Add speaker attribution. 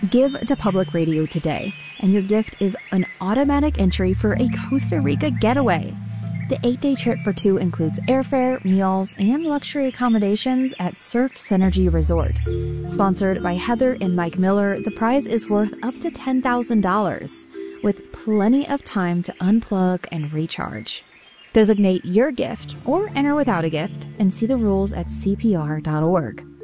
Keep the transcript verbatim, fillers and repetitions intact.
Speaker 1: Give to Public Radio today, and your gift is an automatic entry for a Costa Rica getaway. The eight-day trip for two includes airfare, meals, and luxury accommodations at Surf Synergy Resort. Sponsored by Heather and Mike Miller, the prize is worth up to ten thousand dollars, with plenty of time to unplug and recharge. Designate your gift or enter without a gift and see the rules at C P R dot org.